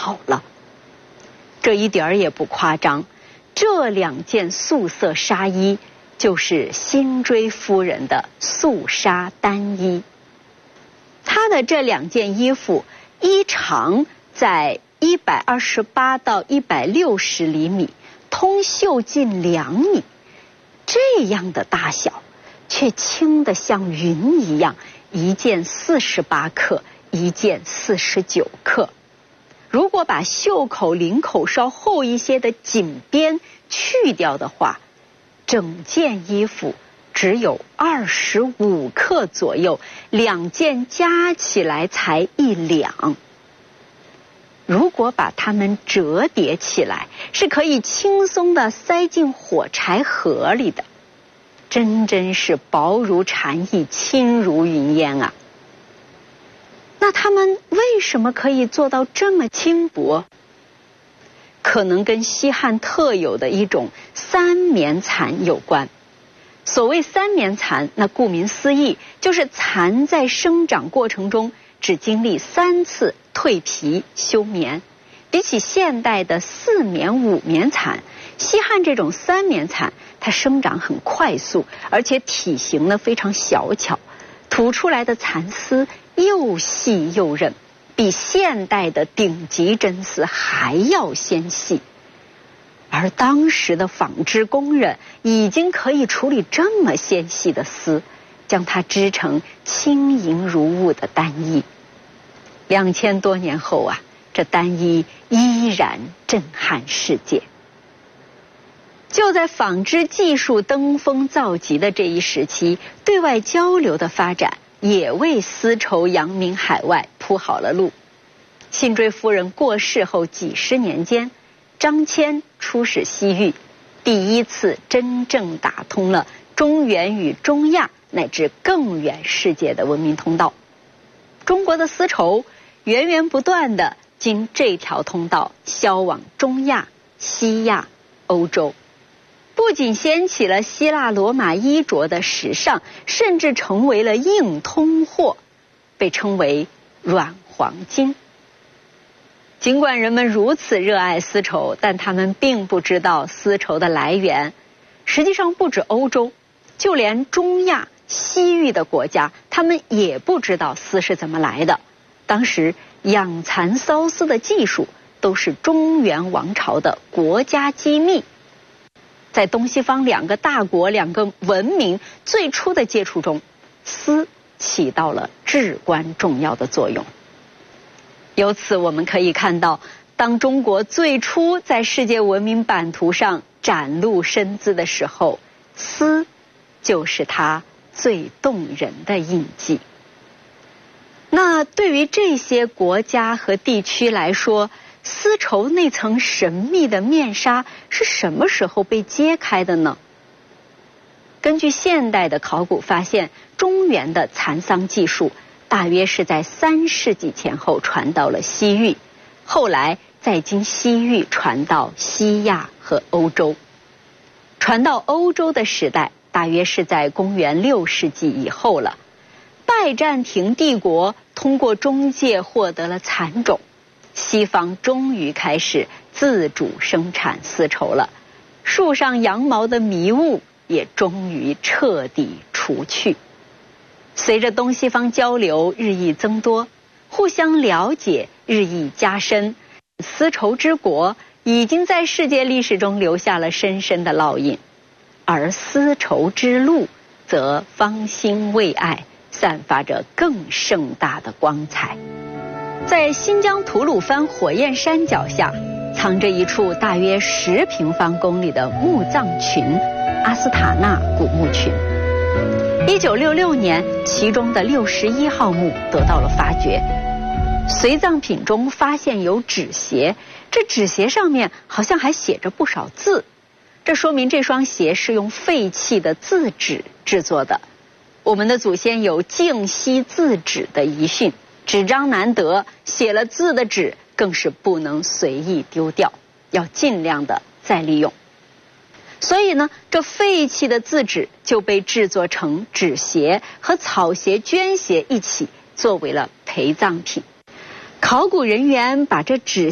好了。这一点儿也不夸张，这2件素色纱衣就是辛追夫人的素纱单衣。她的这2件衣服，衣长在128到160厘米，通袖近2米，这样的大小，却轻得像云一样，一件48克，一件49克。如果把袖口、领口稍厚一些的紧边去掉的话，整件衣服只有25克左右，2件加起来才1两。如果把它们折叠起来，是可以轻松地塞进火柴盒里的，真是薄如蝉翼，轻如云烟啊！那它们为什么可以做到这么轻薄？可能跟西汉特有的一种3棉蚕有关。所谓3棉蚕，那顾名思义，就是蚕在生长过程中只经历3次蜕皮休眠。比起现代的4棉、5棉蚕，西汉这种3棉蚕，它生长很快速，而且体型呢非常小巧，吐出来的蚕丝又细又韧，比现代的顶级针丝还要纤细。而当时的纺织工人已经可以处理这么纤细的丝，将它织成轻盈如雾的单衣。2000多年后啊，这单衣依然震撼世界。就在纺织技术登峰造极的这一时期，对外交流的发展也为丝绸扬名海外铺好了路。辛追夫人过世后几十年间，张骞出使西域，第一次真正打通了中原与中亚乃至更远世界的文明通道。中国的丝绸源源不断地经这条通道销往中亚、西亚、欧洲，不仅掀起了希腊罗马衣着的时尚，甚至成为了硬通货，被称为软黄金。尽管人们如此热爱丝绸，但他们并不知道丝绸的来源。实际上不止欧洲，就连中亚、西域的国家，他们也不知道丝是怎么来的。当时养蚕缫丝的技术都是中原王朝的国家机密。在东西方2个大国、2个文明最初的接触中，丝起到了至关重要的作用。由此我们可以看到，当中国最初在世界文明版图上展露身姿的时候，丝就是它最动人的印记。那对于这些国家和地区来说，丝绸那层神秘的面纱是什么时候被揭开的呢？根据现代的考古发现，中原的蚕桑技术大约是在3世纪前后传到了西域，后来再经西域传到西亚和欧洲。传到欧洲的时代大约是在公元6世纪以后了。拜占庭帝国通过中介获得了蚕种，西方终于开始自主生产丝绸了，树上羊毛的迷雾也终于彻底除去。随着东西方交流日益增多，互相了解日益加深，丝绸之国已经在世界历史中留下了深深的烙印，而丝绸之路则方兴未艾，散发着更盛大的光彩。在新疆吐鲁番火焰山脚下，藏着一处大约10平方公里的墓葬群——阿斯塔纳古墓群。1966年，其中的61号墓得到了发掘，随葬品中发现有纸鞋，这纸鞋上面好像还写着不少字，这说明这双鞋是用废弃的字纸制作的。我们的祖先有敬惜字纸的遗训，纸张难得，写了字的纸更是不能随意丢掉，要尽量的再利用。所以呢，这废弃的字纸就被制作成纸鞋和草鞋、绢鞋一起作为了陪葬品。考古人员把这纸